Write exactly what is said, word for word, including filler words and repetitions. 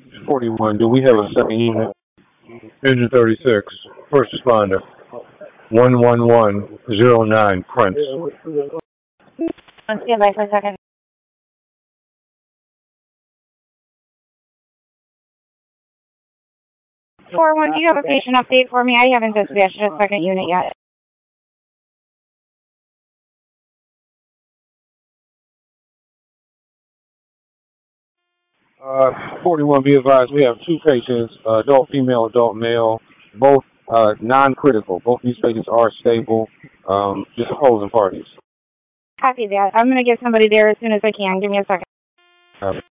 forty-one, do we have a second unit? Engine thirty-six, first responder. one one one zero nine, Prince. Stand by for a second. four one, do you have a patient update for me? I haven't dispatched a second unit yet. Uh, forty-one, be advised, we have two patients, uh, adult female, adult male, both uh, non-critical. Both these patients are stable, um, just opposing parties. Copy that. I'm going to get somebody there as soon as I can. Give me a second. Uh,